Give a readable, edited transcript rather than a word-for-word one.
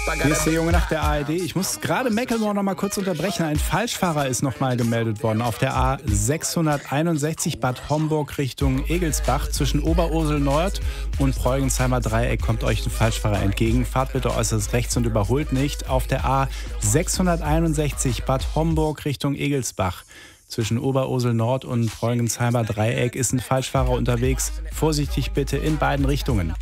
Hier ist der Junge nach der ARD. Ich muss gerade Meckelmore noch mal kurz unterbrechen. Ein Falschfahrer ist noch mal gemeldet worden auf der A661 Bad Homburg Richtung Egelsbach. Zwischen Oberursel Nord und Preugenzheimer Dreieck kommt euch ein Falschfahrer entgegen. Fahrt bitte äußerst rechts und überholt nicht. Auf der A661 Bad Homburg Richtung Egelsbach. Zwischen Oberursel Nord und Preugenzheimer Dreieck ist ein Falschfahrer unterwegs. Vorsichtig bitte in beiden Richtungen.